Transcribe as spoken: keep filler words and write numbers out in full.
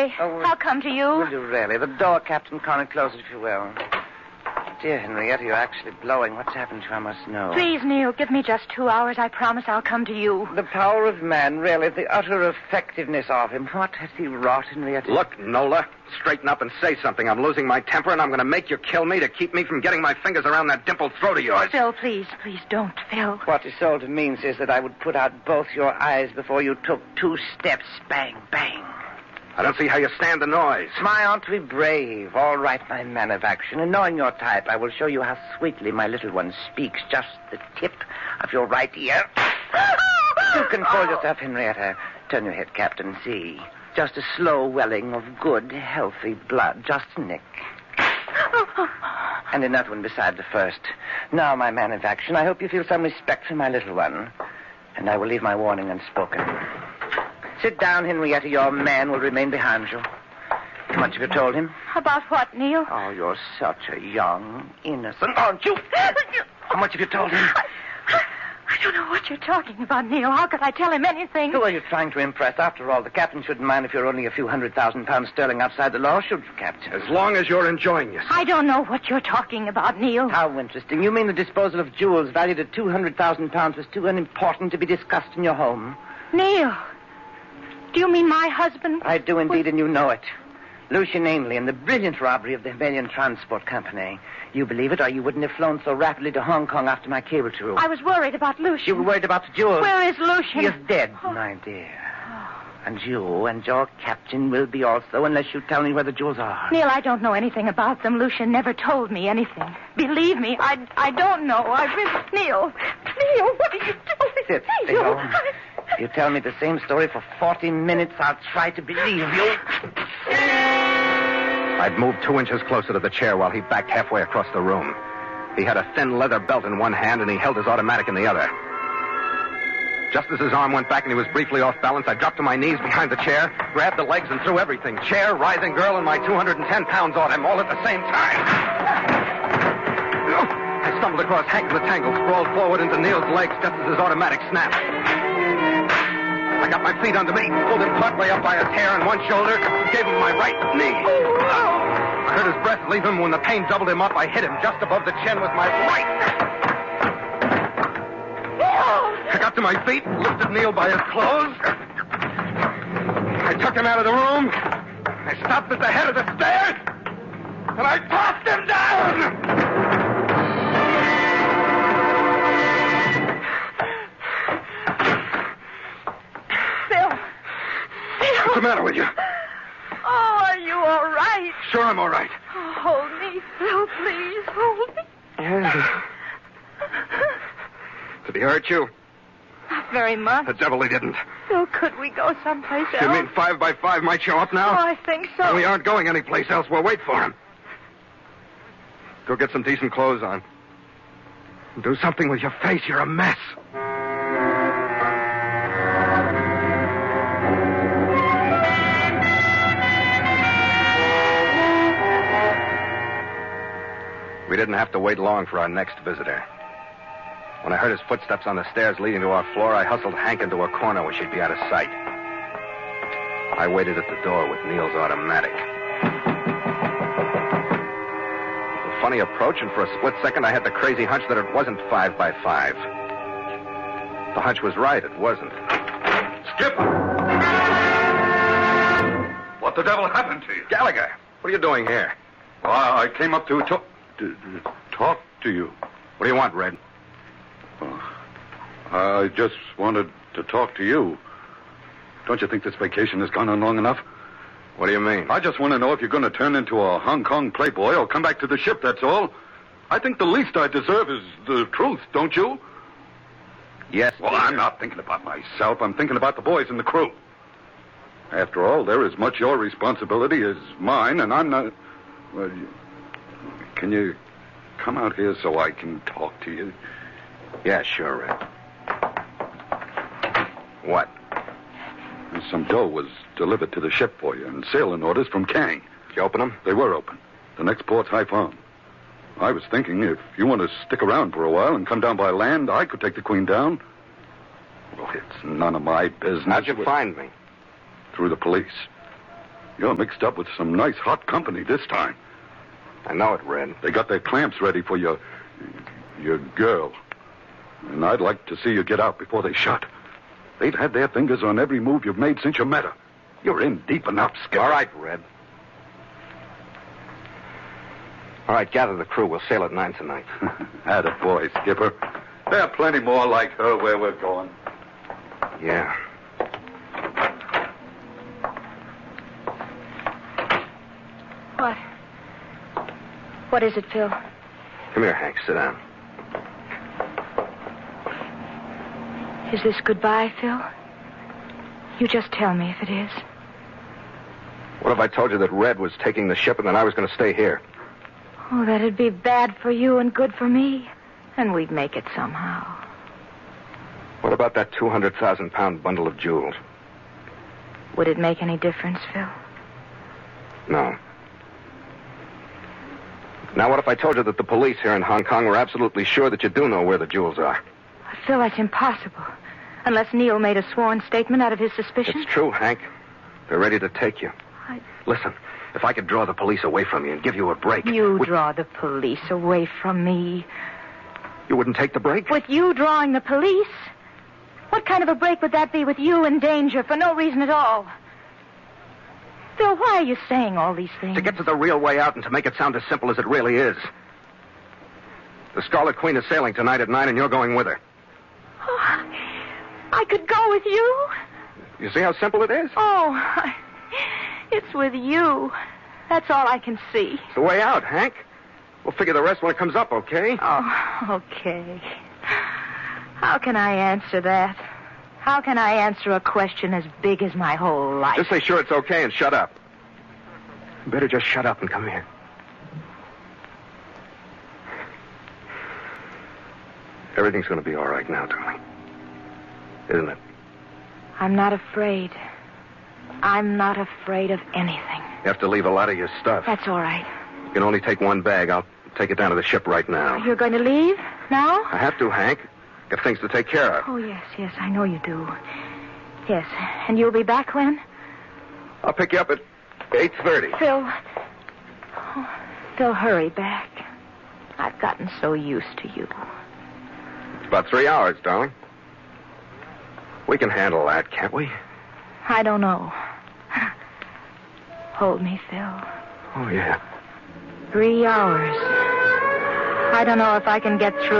way. Oh, I'll come to you. Will you really? The door, Captain Connor, close it if you will. Dear Henrietta, you're actually blowing. What's happened to you? I must know. Please, Neil, give me just two hours. I promise I'll come to you. The power of man, really, the utter effectiveness of him. What has he wrought, Henrietta? Look, Nola, straighten up and say something. I'm losing my temper, and I'm going to make you kill me to keep me from getting my fingers around that dimpled throat of yours. Phil, please, please don't, Phil. What Isolde means is that I would put out both your eyes before you took two steps. Bang, bang. I don't see how you stand the noise. My aunt to be brave. All right, my man of action. And knowing your type, I will show you how sweetly my little one speaks. Just the tip of your right ear. You control yourself, Henrietta. Turn your head, Captain. See. Just a slow welling of good, healthy blood. Just a nick. And another one beside the first. Now, my man of action, I hope you feel some respect for my little one. And I will leave my warning unspoken. Sit down, Henrietta. Your man will remain behind you. How much have you told him? About what, Neil? Oh, you're such a young, innocent, aren't you? How much have you told him? I, I don't know what you're talking about, Neil. How could I tell him anything? Who are you trying to impress? After all, the captain shouldn't mind if you're only a few hundred thousand pounds sterling outside the law, should you, Captain? As long as you're enjoying yourself. I don't know what you're talking about, Neil. How interesting. You mean the disposal of jewels valued at two hundred thousand pounds was too unimportant to be discussed in your home? Neil, do you mean my husband? I do indeed, and you know it. Lucian Ainley and the brilliant robbery of the Himalayan Transport Company. You believe it, or you wouldn't have flown so rapidly to Hong Kong after my cable to you. I was worried about Lucian. You were worried about the jewels. Where is Lucian? He is dead, oh. my dear. And you and your captain will be also, unless you tell me where the jewels are. Neil, I don't know anything about them. Lucian never told me anything. Believe me, I, I don't know. I really... Neil, Neil, what are you doing? Sit Neil, still. I... If you tell me the same story for forty minutes, I'll try to believe you. I'd moved two inches closer to the chair while he backed halfway across the room. He had a thin leather belt in one hand, and he held his automatic in the other. Just as his arm went back and he was briefly off balance, I dropped to my knees behind the chair, grabbed the legs, and threw everything. Chair, writhing girl, and my two hundred ten pounds on him, all at the same time. I stumbled across Hank in the tangle, sprawled forward into Neil's legs just as his automatic snapped. I got my feet under me, pulled him partway up by his hair and one shoulder, and gave him my right knee. I heard his breath leave him. When the pain doubled him up, I hit him just above the chin with my right. I got to my feet, lifted Neil by his clothes. I took him out of the room. I stopped at the head of the stairs, and I tossed him down. What's the matter with you? Oh, are you all right? Sure, I'm all right. Oh, hold me, Phil, please. Hold me. Yeah. Did he hurt you? Not very much. The devil he didn't. Phil, could we go someplace else? You mean five by five might show up now? Oh, I think so. And we aren't going anyplace else. We'll wait for him. Go get some decent clothes on. Do something with your face. You're a mess. We didn't have to wait long for our next visitor. When I heard his footsteps on the stairs leading to our floor, I hustled Hank into a corner where she'd be out of sight. I waited at the door with Neil's automatic. A funny approach, and for a split second I had the crazy hunch that it wasn't five by five. The hunch was right, it wasn't. Skipper! What the devil happened to you? Gallagher, what are you doing here? Well, I came up to talk to, to talk to you. What do you want, Red? Oh, I just wanted to talk to you. Don't you think this vacation has gone on long enough? What do you mean? I just want to know if you're going to turn into a Hong Kong playboy or come back to the ship, that's all. I think the least I deserve is the truth, don't you? Yes. Well, I'm not thinking about myself. I'm thinking about the boys and the crew. After all, they're as much your responsibility as mine, and I'm not... Well, you... Can you come out here so I can talk to you? Yeah, sure, Red. What? Some dough was delivered to the ship for you, and sailing orders from Kang. Did you open them? They were open. The next port's Haiphong. I was thinking if you want to stick around for a while and come down by land, I could take the Queen down. Well, it's none of my business. How'd you find me? Through the police. You're mixed up with some nice hot company this time. I know it, Red. They got their clamps ready for your... your girl. And I'd like to see you get out before they shut. They've had their fingers on every move you've made since you met her. You're in deep enough, Skipper. All right, Red. All right, gather the crew. We'll sail at nine tonight. Attaboy, Skipper. There are plenty more like her where we're going. Yeah. What? What is it, Phil? Come here, Hank. Sit down. Is this goodbye, Phil? You just tell me if it is. What if I told you that Red was taking the ship and that I was going to stay here? Oh, that'd be bad for you and good for me. And we'd make it somehow. What about that two hundred thousand pound bundle of jewels? Would it make any difference, Phil? No. Now, what if I told you that the police here in Hong Kong were absolutely sure that you do know where the jewels are? Phil, that's impossible. Unless Neil made a sworn statement out of his suspicion. It's true, Hank. They're ready to take you. I... Listen, if I could draw the police away from you and give you a break... You would... draw the police away from me. You wouldn't take the break? With you drawing the police? What kind of a break would that be with you in danger for no reason at all? Phil, why are you saying all these things? To get to the real way out and to make it sound as simple as it really is. The Scarlet Queen is sailing tonight at nine and you're going with her. Oh, I could go with you? You see how simple it is? Oh, I... it's with you. That's all I can see. It's the way out, Hank. We'll figure the rest when it comes up, okay? Oh, okay. How can I answer that? How can I answer a question as big as my whole life? Just say sure it's okay and shut up. You better just shut up and come here. Everything's going to be all right now, darling. Isn't it? I'm not afraid. I'm not afraid of anything. You have to leave a lot of your stuff. That's all right. You can only take one bag. I'll take it down to the ship right now. You're going to leave now? I have to, Hank. Got things to take care of. Oh, yes, yes, I know you do. Yes, and you'll be back when? I'll pick you up at eight thirty. Phil. Oh, Phil, hurry back. I've gotten so used to you. It's about three hours, darling. We can handle that, can't we? I don't know. Hold me, Phil. Oh, yeah. Three hours. I don't know if I can get through.